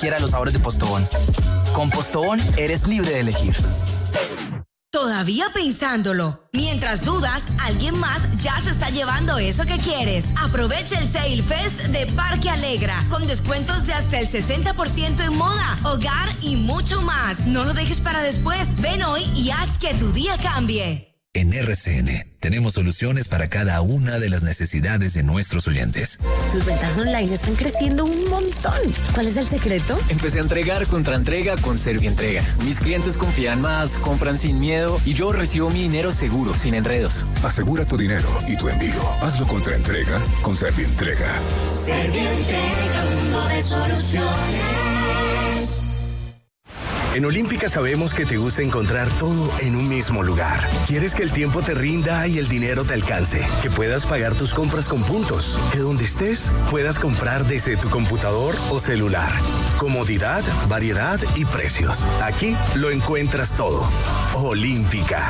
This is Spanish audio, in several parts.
cualquiera de los sabores de Postobón. Con Postobón eres libre de elegir. Todavía pensándolo. Mientras dudas, alguien más ya se está llevando eso que quieres. Aprovecha el Sale Fest de Parque Alegra, con descuentos de hasta el 60% en moda, hogar y mucho más. No lo dejes para después. Ven hoy y haz que tu día cambie. En RCN tenemos soluciones para cada una de las necesidades de nuestros oyentes. Tus ventas online están creciendo un montón. ¿Cuál es el secreto? Empecé a entregar contra entrega con Servientrega. Mis clientes confían más, compran sin miedo y yo recibo mi dinero seguro, sin enredos. Asegura tu dinero y tu envío. Hazlo contra entrega con Servientrega. Servientrega, mundo de soluciones. En Olímpica sabemos que te gusta encontrar todo en un mismo lugar. Quieres que el tiempo te rinda y el dinero te alcance, que puedas pagar tus compras con puntos, que donde estés puedas comprar desde tu computador o celular. Comodidad, variedad y precios. Aquí lo encuentras todo. Olímpica.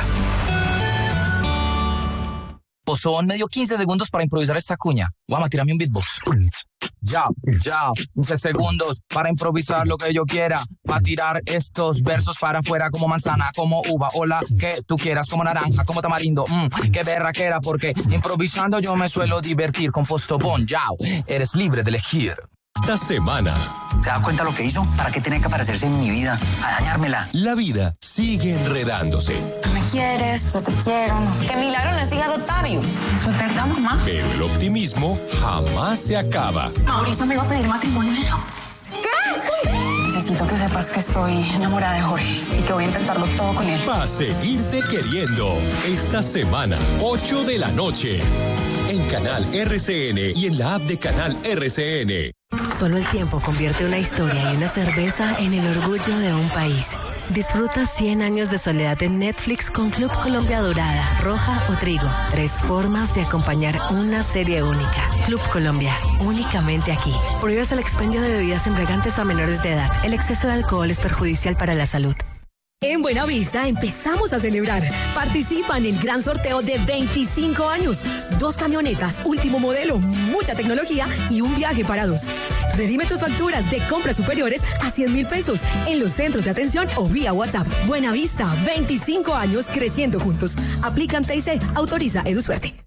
Postobón me dio 15 segundos para improvisar esta cuña. Guama, tírame un beatbox. Ya, 15 segundos para improvisar lo que yo quiera. Para tirar estos versos para afuera como manzana, como uva, o la que tú quieras, como naranja, como tamarindo. Qué berraquera, porque improvisando yo me suelo divertir. Con Postobón, ya, eres libre de elegir. Esta semana. ¿Se da cuenta lo que hizo? ¿Para qué tenía que aparecerse en mi vida? A dañármela. La vida sigue enredándose. Tú me quieres, yo te quiero. ¡Qué milagro no es hija de Octavio! ¿Eso es verdad, mamá? Pero el optimismo jamás se acaba. Mauricio me iba a pedir matrimonio en los... ¿Qué? Necesito que sepas que estoy enamorada de Jorge y que voy a intentarlo todo con él. Va a seguirte queriendo. Esta semana, 8 de la noche. En Canal RCN y en la app de Canal RCN. Solo el tiempo convierte una historia y una cerveza en el orgullo de un país. Disfruta 100 años de soledad en Netflix con Club Colombia Dorada, Roja o Trigo. 3 formas de acompañar una serie única. Club Colombia, únicamente aquí. Prohíbes el expendio de bebidas embriagantes a menores de edad. El exceso de alcohol es perjudicial para la salud. En Buenavista empezamos a celebrar. Participa en el gran sorteo de 25 años. 2 camionetas, último modelo, mucha tecnología y un viaje para 2. Redime tus facturas de compras superiores a 100,000 pesos en los centros de atención o vía WhatsApp. Buenavista, 25 años creciendo juntos. Aplican TIC, autoriza EduSuerte.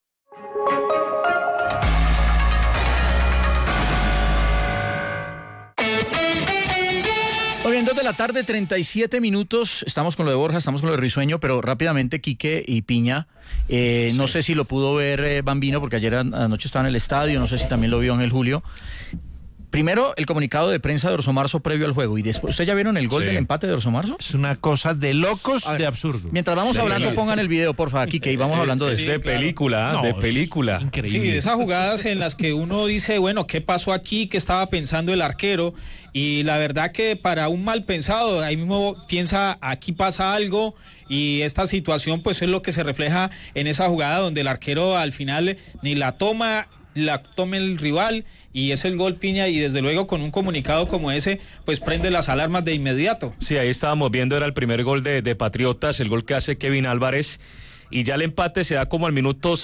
Muy bien, 2 de la tarde, 37 minutos. Estamos con lo de Borja, estamos con lo de Risueño, pero rápidamente, Quique y Piña. Sí. No sé si lo pudo ver Bambino, porque ayer anoche estaba en el estadio, no sé si también lo vio Ángel Julio. Primero, el comunicado de prensa de Orso Marzo previo al juego. Y después, ¿ustedes ya vieron el gol del empate de Orso Marzo? Es una cosa de locos, de absurdo. Mientras vamos hablando, pongan el video, porfa, aquí, que vamos hablando de eso. De película, no, de película. Increíble. Sí, de esas jugadas en las que uno dice, bueno, ¿qué pasó aquí? ¿Qué estaba pensando el arquero? Y la verdad que para un mal pensado, ahí mismo piensa, aquí pasa algo, y esta situación pues es lo que se refleja en esa jugada donde el arquero al final ni la toma el rival, y es el gol, Piña, y desde luego con un comunicado como ese, pues prende las alarmas de inmediato. Sí, ahí estábamos viendo, era el primer gol de Patriotas, el gol que hace Kevin Álvarez, y ya el empate se da como al minuto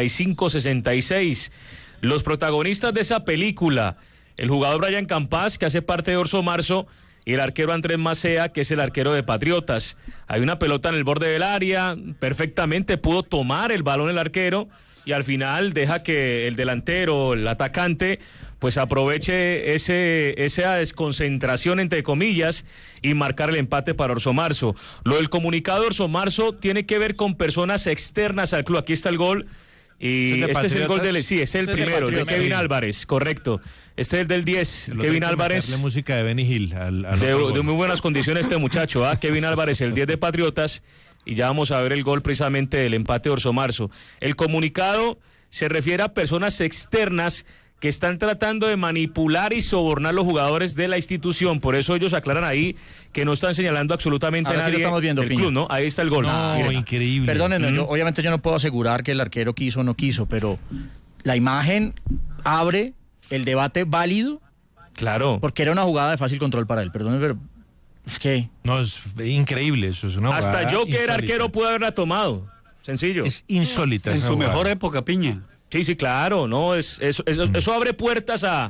65-66. Los protagonistas de esa película, el jugador Brian Campas, que hace parte de Orso Marzo, y el arquero Andrés Macea, que es el arquero de Patriotas. Hay una pelota en el borde del área, perfectamente pudo tomar el balón el arquero, y al final deja que el delantero, el atacante, pues aproveche esa desconcentración, entre comillas, y marcar el empate para Orso Marzo. Lo del comunicado de Orso Marzo tiene que ver con personas externas al club. Aquí está el gol. Y este es el gol del... Sí, este es el primero, de Kevin Álvarez, correcto. Este es el del 10, Kevin Álvarez. La música de Benny Hill. De muy buenas condiciones este muchacho, Kevin Álvarez, el 10 de Patriotas. Y ya vamos a ver el gol precisamente del empate de Orso Marzo. El comunicado se refiere a personas externas que están tratando de manipular y sobornar a los jugadores de la institución. Por eso ellos aclaran ahí que no están señalando absolutamente a nadie. Sí lo estamos viendo, del club, ¿no? Ahí está el gol. No, increíble. Perdónenme, obviamente yo no puedo asegurar que el arquero quiso o no quiso, pero la imagen abre el debate válido. Claro. Porque era una jugada de fácil control para él. Perdónenme, pero es que... No, es increíble, eso es una jugada hasta yo que era arquero pude haberla tomado. Sencillo. Es insólita. En su jugada. Mejor época, Piña. Sí, claro, no, eso abre puertas a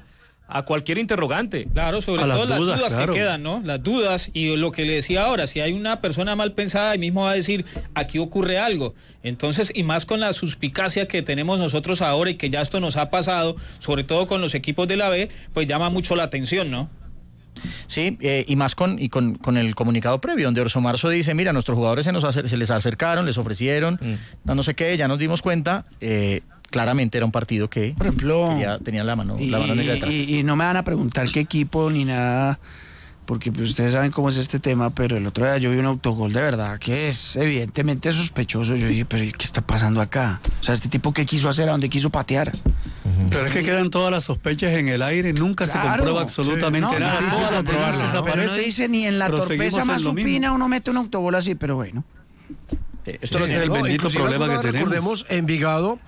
a cualquier interrogante. Claro, sobre todo las dudas que quedan, ¿no? Las dudas y lo que le decía ahora, si hay una persona mal pensada, ahí mismo va a decir, aquí ocurre algo. Entonces, y más con la suspicacia que tenemos nosotros ahora y que ya esto nos ha pasado, sobre todo con los equipos de la B, pues llama mucho la atención, ¿no? Sí, y más con el comunicado previo, donde Orso Marzo dice, mira, nuestros jugadores se les acercaron, les ofrecieron, no sé qué, ya nos dimos cuenta, claramente era un partido que, por ejemplo, tenía la mano negra detrás. Y no me van a preguntar qué equipo ni nada, porque pues ustedes saben cómo es este tema, pero el otro día yo vi un autogol de verdad que es evidentemente sospechoso. Yo dije, pero ¿qué está pasando acá? O sea, este tipo, ¿qué quiso hacer? ¿A dónde quiso patear? Pero es que quedan todas las sospechas en el aire, nunca se comprueba absolutamente nada. Todas las denuncias aparecen. Uno dice, ni en la torpeza más supina uno mete un autogol así, pero bueno. Esto es el bendito problema que tenemos. Recordemos, Envigado,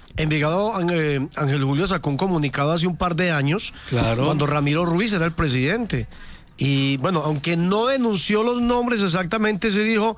Ángel Julio sacó un comunicado hace un par de años, cuando Ramiro Ruiz era el presidente. Y bueno, aunque no denunció los nombres exactamente, se dijo,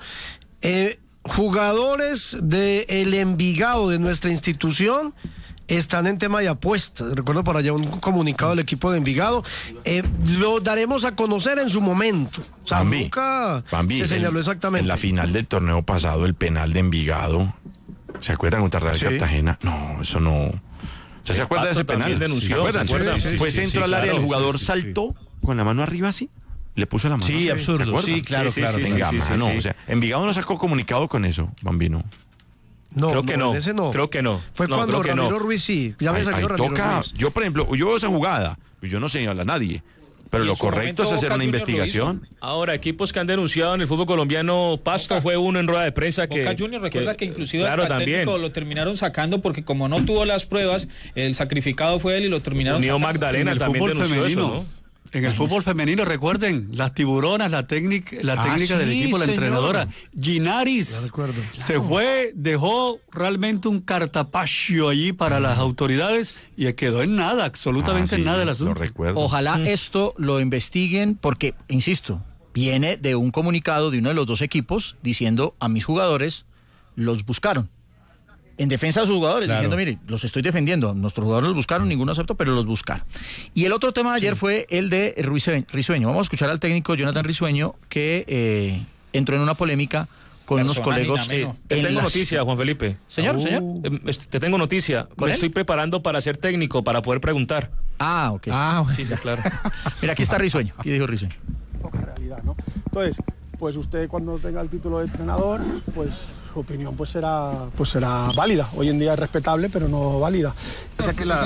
jugadores del Envigado de nuestra institución están en tema de apuestas. Recuerdo por allá un comunicado del equipo de Envigado. Lo daremos a conocer en su momento. O sea, nunca se señaló exactamente. En la final del torneo pasado, el penal de Envigado, ¿se acuerdan contra Real Cartagena? No, eso no. ¿Se acuerdan de ese penal? Denunció, ¿Se acuerdan? Fue centro al área, el jugador saltó con la mano arriba así. Le puso la mano. Sí, absurdo. Sí, claro. O sea, Envigado no sacó comunicado con eso, Bambino. No, creo que no. Ese no. Creo que no. Fue cuando Ramiro Ruiz sí. Ya me salió Ramiro Ruiz. Yo, por ejemplo, yo veo esa jugada, pues yo no señalo a nadie. Pero lo correcto es hacer una investigación. Ahora, equipos que han denunciado en el fútbol colombiano, Pasto fue uno en rueda de prensa que... Boca Juniors recuerda que inclusive hasta el técnico lo terminaron sacando porque como no tuvo las pruebas, el sacrificado fue él y lo terminaron Unión sacando. Magdalena también denunció eso, ¿no? En el fútbol femenino, recuerden, las tiburonas, la técnica del equipo, la entrenadora. Ginaris se fue, dejó realmente un cartapacio allí para las autoridades y quedó en nada, absolutamente en nada el asunto. Ojalá esto lo investiguen porque, insisto, viene de un comunicado de uno de los dos equipos diciendo a mis jugadores los buscaron. En defensa de sus jugadores, diciendo, mire, los estoy defendiendo. Nuestros jugadores los buscaron, ninguno aceptó, pero los buscaron. Y el otro tema de ayer fue el de Risueño. Vamos a escuchar al técnico Jonathan Risueño, que entró en una polémica con unos colegas. Te tengo noticia, Juan Felipe. Señor. Te tengo noticia. Me estoy preparando para ser técnico, para poder preguntar. Ah, ok. Sí, claro. Mira, aquí está Risueño. Aquí dijo Risueño. Poca realidad, ¿no? Entonces, pues usted cuando tenga el título de entrenador, pues su opinión pues será válida. Hoy en día es respetable, pero no válida. Con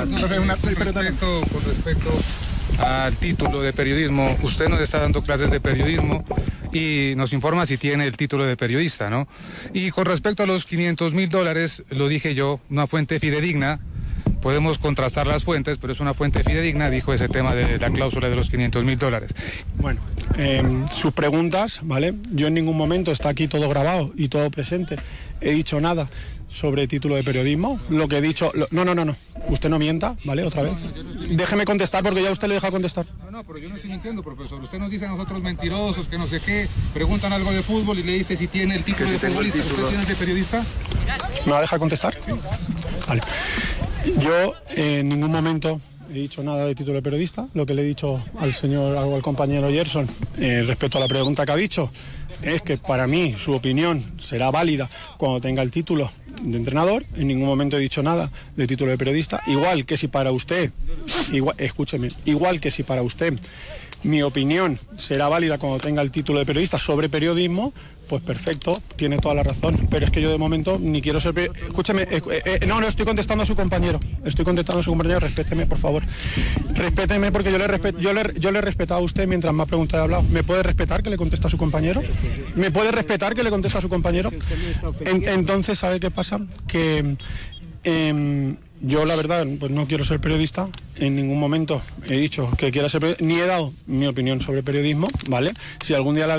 respecto al título de periodismo, usted nos está dando clases de periodismo y nos informa si tiene el título de periodista, ¿no? Y con respecto a los $500,000, lo dije yo, una fuente fidedigna. Podemos contrastar las fuentes, pero es una fuente fidedigna, dijo ese tema de la cláusula de los $500,000. Bueno, sus preguntas, ¿vale? Yo en ningún momento, está aquí todo grabado y todo presente, he dicho nada sobre título de periodismo. Lo que he dicho... No. Usted no mienta, ¿vale? Otra vez. Déjeme contestar porque ya usted le deja contestar. No, pero yo no estoy mintiendo, profesor. Usted nos dice a nosotros mentirosos, que no sé qué, preguntan algo de fútbol y le dice si tiene el título de futbolista. ¿Usted tiene el de periodista? ¿Me va a dejar contestar? Sí. Vale. Yo en ningún momento he dicho nada de título de periodista. Lo que le he dicho al compañero Gerson respecto a la pregunta que ha dicho es que para mí su opinión será válida cuando tenga el título de entrenador. En ningún momento he dicho nada de título de periodista. Igual que si para usted, igual que si para usted mi opinión será válida cuando tenga el título de periodista sobre periodismo, pues perfecto, tiene toda la razón. Pero es que yo de momento ni quiero ser... Escúcheme, no, estoy contestando a su compañero. Respéteme, por favor. Respéteme porque yo le he respetado a usted mientras me ha preguntado y hablado. ¿Me puede respetar que le conteste a su compañero? ¿Me puede respetar que le conteste a su compañero? Entonces, ¿sabe qué pasa? Que... yo la verdad pues no quiero ser periodista, en ningún momento he dicho que quiera ser periodista, ni he dado mi opinión sobre periodismo, ¿vale? Si algún día la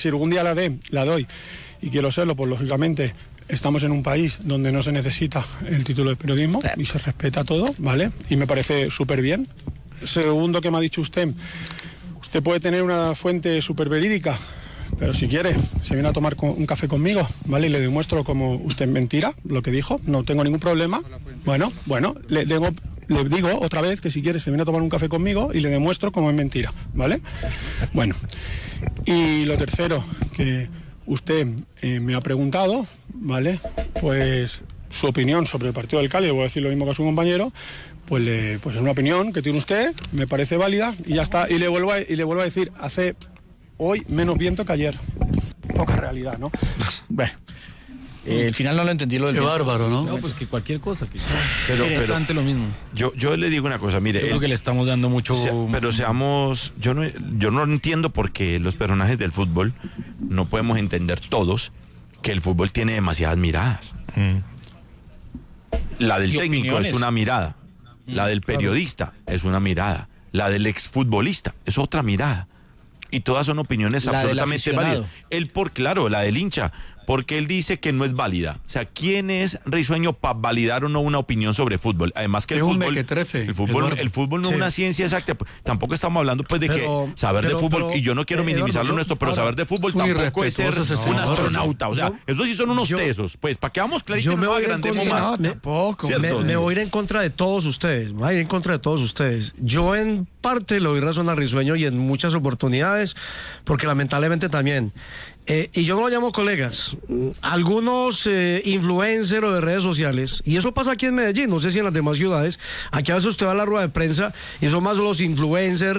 doy y quiero serlo, pues lógicamente estamos en un país donde no se necesita el título de periodismo y se respeta todo, ¿vale? Y me parece súper bien. Segundo que me ha dicho usted puede tener una fuente súper verídica, pero si quiere, se viene a tomar un café conmigo, ¿vale? Y le demuestro como usted mentira lo que dijo, no tengo ningún problema. Bueno, le tengo... le digo otra vez que si quiere se viene a tomar un café conmigo y le demuestro cómo es mentira, ¿vale? Bueno, y lo tercero que usted me ha preguntado, ¿vale? Pues su opinión sobre el partido del Cali, le voy a decir lo mismo que a su compañero, pues es una opinión que tiene usted, me parece válida y ya está. Y le vuelvo a decir, hace hoy menos viento que ayer. Poca realidad, ¿no? Bueno. El final no lo entendí lo del Qué bárbaro, ¿no? No, pues que cualquier cosa. Pero exactamente lo mismo. Yo le digo una cosa, mire. Yo creo que le estamos dando mucho. Pero seamos. Yo no entiendo por qué los personajes del fútbol no podemos entender todos que el fútbol tiene demasiadas miradas. La del técnico opiniones. Es una mirada. La del periodista es una mirada. La del exfutbolista es otra mirada. Y todas son opiniones absolutamente válidas. Claro, la del hincha. Porque él dice que no es válida. O sea, ¿quién es Risueño para validar o no una opinión sobre fútbol? Además que el fútbol no es una ciencia exacta. Tampoco estamos hablando pues de que saber de fútbol, y yo no quiero minimizar lo nuestro, pero saber de fútbol tampoco es ser un astronauta. O sea, esos sí son unos tesos. Pues, para que vamos claritos, yo me voy agrandemos más. Me voy a ir en contra de todos ustedes. Yo en parte le doy razón a Risueño y en muchas oportunidades, porque lamentablemente también... y yo no lo llamo colegas, algunos influencers o de redes sociales, y eso pasa aquí en Medellín, no sé si en las demás ciudades, aquí a veces usted va a la rueda de prensa y son más los influencers,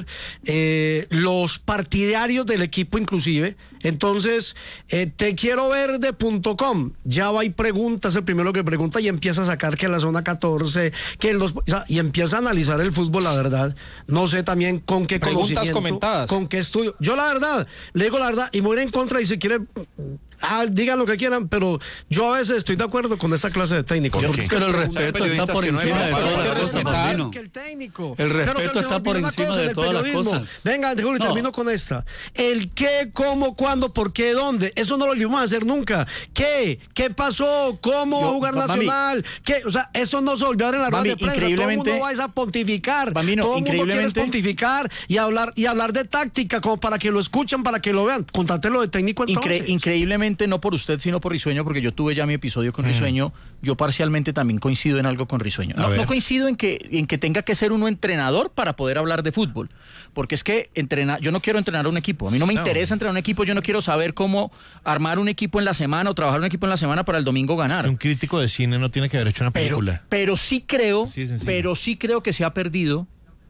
los partidarios del equipo inclusive, entonces te quiero ver de .com, ya va y pregunta, es el primero que pregunta y empieza a sacar que en la zona 14, y empieza a analizar el fútbol, la verdad, no sé también con qué preguntas conocimiento, comentadas, con qué estudio, yo la verdad, le digo la verdad, y me voy a ir en contra y si quiere, digan lo que quieran, pero yo a veces estoy de acuerdo con esta clase de técnicos. Pero el respeto está por encima de todas las cosas, Martino. El respeto está por encima de todas las cosas. Venga, Julio, termino con esta. El qué, cómo, cuándo, por qué, dónde. Eso no lo íbamos a hacer nunca. ¿Qué pasó? ¿Cómo va a jugar Nacional? ¿Qué? O sea, eso no se volvió a ver en la rueda de prensa. Todo el mundo va a pontificar. Todo el mundo quiere pontificar y hablar de táctica como para que lo escuchen, para que lo vean. Contate lo de técnico entonces. Increíblemente, no por usted, sino por Risueño, porque yo tuve ya mi episodio con Risueño, yo parcialmente también coincido en algo con Risueño. No coincido en que tenga que ser uno entrenador para poder hablar de fútbol, porque es que yo no quiero entrenar a un equipo, a mí no me interesa entrenar a un equipo, yo no quiero saber cómo armar un equipo en la semana o trabajar un equipo en la semana para el domingo ganar. Un crítico de cine no tiene que haber hecho una película. Pero sí creo que se ha perdido,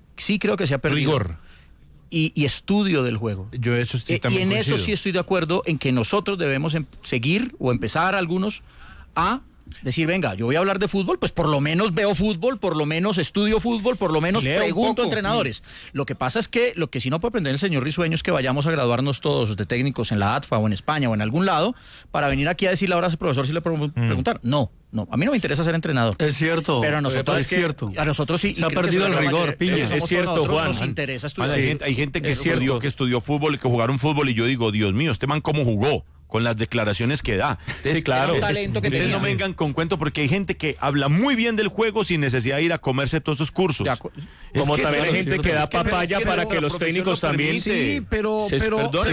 rigor. Y estudio del juego. Yo eso sí también coincido. Eso sí estoy de acuerdo en que nosotros debemos seguir o empezar algunos a decir, venga, yo voy a hablar de fútbol, pues por lo menos veo fútbol, por lo menos estudio fútbol, por lo menos pregunto a entrenadores. Lo que pasa es que lo que sí no puede aprender el señor Risueño es que vayamos a graduarnos todos de técnicos en la ATFA o en España o en algún lado para venir aquí a decirle ahora a ese profesor si le puedo preguntar. No, a mí no me interesa ser entrenador. Es cierto. Pero a nosotros a nosotros sí. Se ha perdido el rigor, Piña. Es cierto, Juan. Nos interesa estudiar. Hay gente que estudió fútbol y que jugaron fútbol y yo digo, Dios mío, este man cómo jugó. Con las declaraciones que da. Sí, claro. Ustedes no vengan con cuento porque hay gente que habla muy bien del juego sin necesidad de ir a comerse todos esos cursos. Como también hay gente que da papaya para que los técnicos también. Sí, pero ¿cómo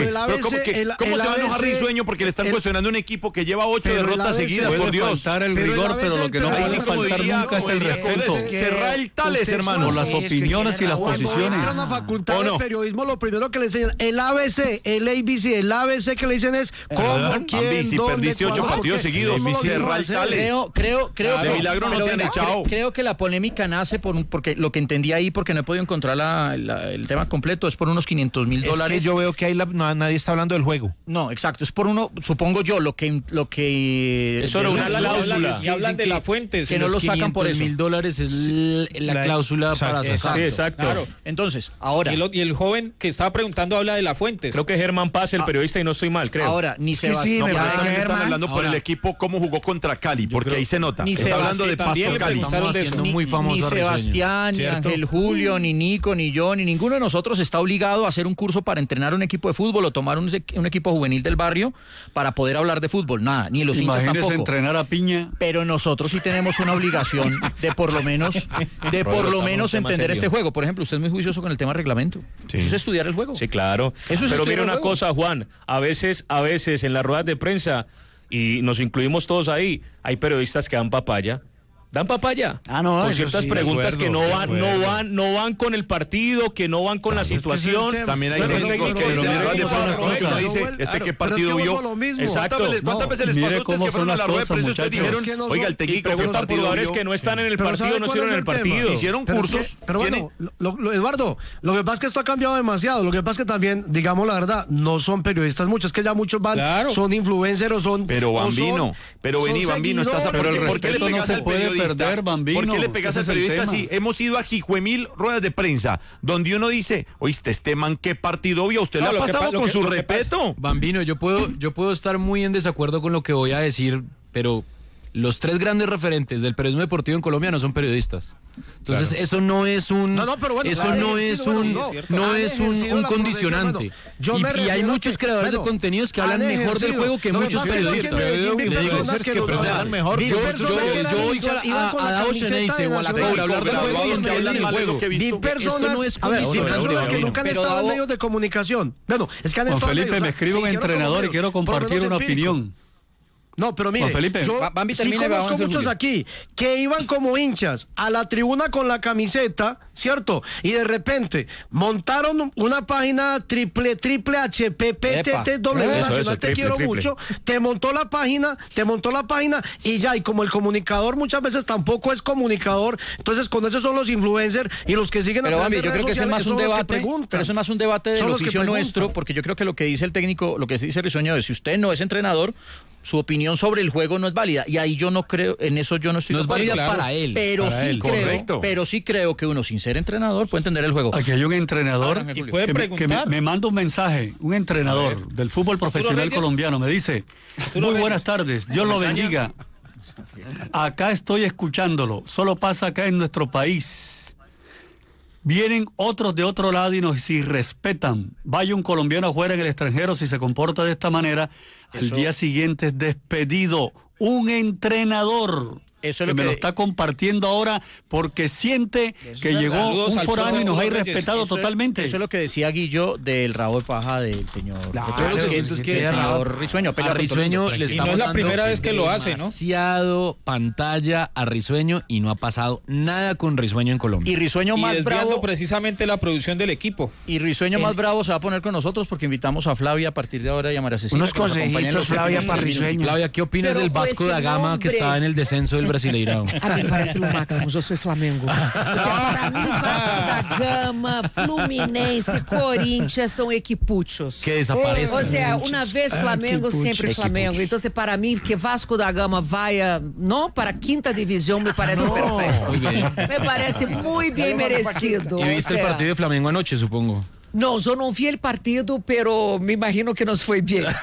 se va a enojar Risueño porque le están cuestionando un equipo que lleva 8 derrotas seguidas, por Dios? Faltar el rigor, pero lo que no puede faltar nunca es el respeto. Cerrar el Tales, hermano. Por las opiniones y las posiciones. En la facultad de periodismo, lo primero que le enseñan, el ABC, el ABC, el ABC que le dicen es ¿cómo, quién, si dónde, perdiste 8 partidos seguidos, cierra el Tales. Creo de milagro no te han echado. Creo que la polémica nace porque lo que entendí ahí, porque no he podido encontrar el tema completo, es por unos $500,000. Es que yo veo que ahí nadie está hablando del juego. No, exacto, es por supongo yo, lo que eso era una cláusula. Y hablan de la fuente. Que no lo sacan por eso. $500,000 es la cláusula para sacar. Sí, exacto. Claro. Entonces, ahora. Y el joven que estaba preguntando habla de la fuente. Creo que Germán Paz, el periodista, y no estoy mal, creo. Ahora, ni Sebastián. No, pero también están hablando por el equipo cómo jugó contra Cali, porque ahí se nota. Está hablando de Pasto Cali. Ni Sebastián, ni Ángel Julio, ni Nico, ni yo, ni ninguno de nosotros está obligado a hacer un curso para entrenar un equipo de fútbol o tomar un equipo juvenil del barrio para poder hablar de fútbol. Nada, ni los hinchas tampoco. Entrenar a Piña. Pero nosotros sí tenemos una obligación de por lo menos entender este juego. Por ejemplo, usted es muy juicioso con el tema reglamento. Sí. Eso es estudiar el juego. Sí, claro. Pero mira una cosa, Juan, a veces en las ruedas de prensa, y nos incluimos todos ahí, hay periodistas que dan papaya dan papaya. No, con ciertas sí, preguntas de acuerdo, que no van con el partido, que no van con la situación. También hay técnicos que dice, ¿qué partido vio? Exacto. ¿Cuántas veces les pasó a ustedes que fueron a la rueda de prensa y ustedes dijeron, oiga, el técnico ¿qué partido vio? Jugadores que no están en el partido, no hicieron el partido. Hicieron cursos. Pero bueno, Eduardo, lo que pasa es que esto ha cambiado demasiado. Lo que pasa es que también, digamos la verdad, no son periodistas muchos, es que ya muchos van, son influencers o son... Pero Bambino, Bambino, estás a... ¿Por qué le pegas al periodista? ¿Por qué le pegas al periodista si hemos ido a Jijuemil ruedas de prensa, donde uno dice, oíste, este man, ¿qué partido vio? Usted le ha pasado con su respeto. Bambino, yo puedo estar muy en desacuerdo con lo que voy a decir, pero los 3 grandes referentes del periodismo deportivo en Colombia no son periodistas. Entonces, claro, eso no es un condicionante. Y hay muchos creadores de contenidos que hablan mejor del juego que muchos periodistas. Yo oigo a Davo Cheneyce o a la Cobra hablar del juego y es que hablan del juego. Esto no es personas que nunca han estado en medios de comunicación. Bueno, es que han estado en medios. Felipe, me escribe un entrenador y quiero compartir una opinión. No, pero mire, yo sí conozco muchos aquí que iban como hinchas a la tribuna con la camiseta, ¿cierto? Y de repente montaron una página triple HPPTTW Nacional Te Quiero Mucho, te montó la página y ya, y como el comunicador muchas veces tampoco es comunicador, entonces con eso son los influencers y los que siguen. Pero Bambi, yo creo que es más un debate, pero eso es más un debate del oficio nuestro, porque yo creo que lo que dice el técnico, lo que dice Risueño es, si usted no es entrenador, su opinión sobre el juego no es válida, y ahí yo no creo, en eso yo no estoy. No es válida para él. Pero sí creo que uno sin ser entrenador puede entender el juego. Aquí hay un entrenador que me manda un mensaje, un entrenador del fútbol profesional colombiano, me dice, muy buenas tardes, Dios lo bendiga. Acá estoy escuchándolo, solo pasa acá en nuestro país. Vienen otros de otro lado y nos irrespetan. Vaya un colombiano afuera en el extranjero, si se comporta de esta manera, al día siguiente es despedido. Un entrenador eso es que me lo está compartiendo ahora porque siente que llegó un foráneo y nos ha irrespetado totalmente. Eso es lo que decía Guillo del rabo de paja del señor. Señor Risueño. A Risueño le estamos no es la primera vez que lo hace, ¿no? Demasiado pantalla a Risueño y no ha pasado nada con Risueño en Colombia. Y Risueño más bravo precisamente la producción del equipo. Y Risueño más bravo se va a poner con nosotros porque invitamos a Flavia a partir de ahora y a María Cecilia. Unos consejitos, Flavia, para Risueño. Flavia, ¿qué opinas del Vasco da Gama que está en el descenso del Brasileirão? A mí me parece lo máximo, yo soy Flamengo. Para mí, Vasco da Gama, Fluminense, Corinthians son equipuchos. Que desaparecen. O sea, una vez Flamengo, siempre Flamengo. Entonces, para mí, que Vasco da Gama vaya, no para quinta división, me parece perfecto. Muy bien. Me parece muy bien merecido. ¿Y viste el partido de Flamengo anoche, supongo? No, yo no vi el partido, pero me imagino que nos fue bien.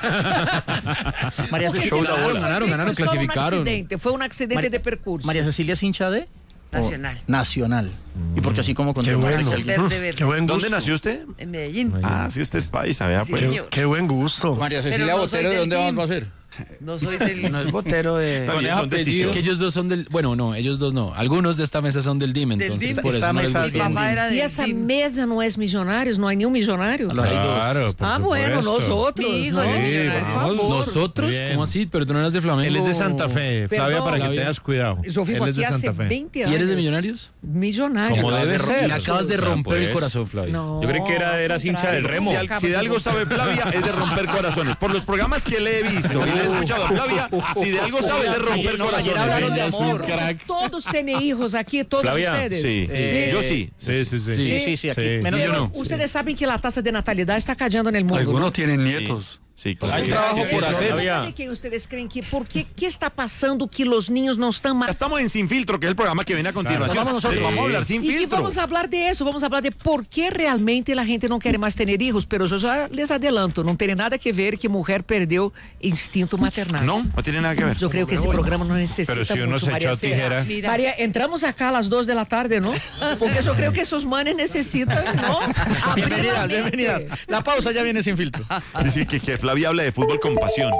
María Cecilia, ganaron, clasificaron. Fue un accidente de percurso. María Cecilia es hincha de Nacional. Y porque así como Qué bueno. Qué buen gusto. ¿Dónde nació usted? En Medellín. Sí, usted es paisa, vea pues. Qué buen gusto. María Cecilia Botero, ¿de dónde va a ser? No soy del... No es Botero de... Es que ellos dos son del... Bueno, no, ellos dos no. Algunos de esta mesa son del DIM, entonces por eso no les gusta. Y esa mesa no es Millonarios, no hay ni un millonario. Claro, bueno, nosotros. Por favor. ¿Nosotros? ¿Cómo así? Pero tú no eres de Flamengo. Él es de Santa Fe, Flavia, para que tengas cuidado. Yo vivo aquí hace 20 años. ¿Y eres de Millonarios? Millonario. Como debe ser. Le acabas de romper el corazón, Flavia. Yo creí que eras hincha del Remo. Si de algo sabe Flavia, es de romper corazones. Por los programas que le he visto y le he escuchado a Flavia, si de algo sabe, es de romper corazones. Todos tienen hijos aquí, todos Flavia, ustedes. Sí. Yo sí. Sí, aquí. Menos yo no. Ustedes saben que la tasa de natalidad está cayendo en el mundo. Algunos tienen nietos. Sí, hay trabajo por hacer. ¿Qué ustedes creen que qué está pasando que los niños no están más? Estamos en Sin Filtro, que es el programa que viene a continuación. Vamos a hablar sin filtro. Y vamos a hablar de eso, vamos a hablar de por qué realmente la gente no quiere más tener hijos, pero yo ya les adelanto, no tiene nada que ver que mujer perdió instinto maternal. No tiene nada que ver. Yo creo que ese programa no necesita pero si uno mucho, se echó tijera. María, entramos acá a las 2 de la tarde, ¿no? Porque yo creo que esos manes necesitan, ¿no? Bienvenidas. La pausa ya viene Sin Filtro. Dice que Flavia habla de fútbol con pasión.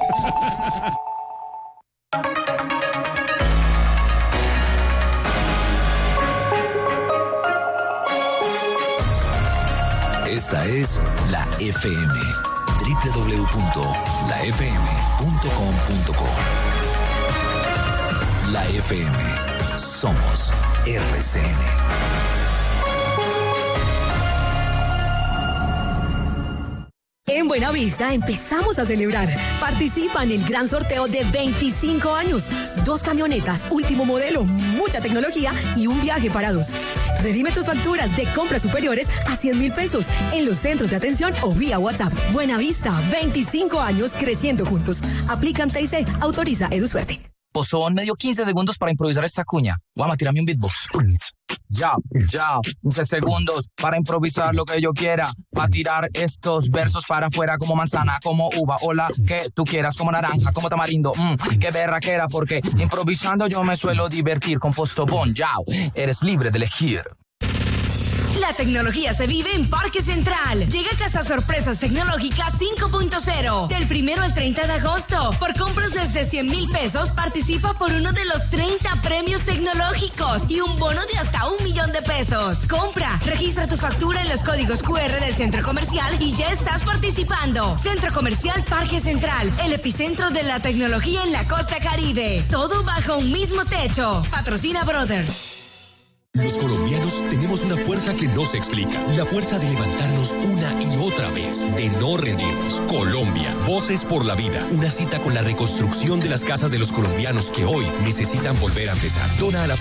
Esta es La FM. www.lafm.com.co. La FM Somos RCN. En Buenavista empezamos a celebrar. Participa en el gran sorteo de 25 años. 2 camionetas, último modelo, mucha tecnología y un viaje para 2. Redime tus facturas de compras superiores a 100,000 pesos en los centros de atención o vía WhatsApp. Buenavista, 25 años creciendo juntos. Aplican TIC, autoriza EduSuerte. Pues son medio 15 segundos para improvisar esta cuña. Vamos a tirarme un beatbox. Ya, 15 segundos para improvisar lo que yo quiera. Para tirar estos versos para afuera como manzana, como uva, o la que tú quieras, como naranja, como tamarindo. Qué berraquera, porque improvisando yo me suelo divertir. Con Postobón, ya, eres libre de elegir. La tecnología se vive en Parque Central. Llega Casa Sorpresas Tecnológicas 5.0 del 1 al 30 de agosto. Por compras desde 100,000 pesos, participa por uno de los 30 premios tecnológicos y un bono de hasta 1,000,000 de pesos. Compra, registra tu factura en los códigos QR del centro comercial y ya estás participando. Centro Comercial Parque Central, el epicentro de la tecnología en la costa Caribe. Todo bajo un mismo techo. Patrocina Brothers. Los colombianos tenemos una fuerza que no se explica. La fuerza de levantarnos una y otra vez, de no rendirnos. Colombia, Voces por la Vida. Una cita con la reconstrucción de las casas de los colombianos que hoy necesitan volver a empezar. Dona a la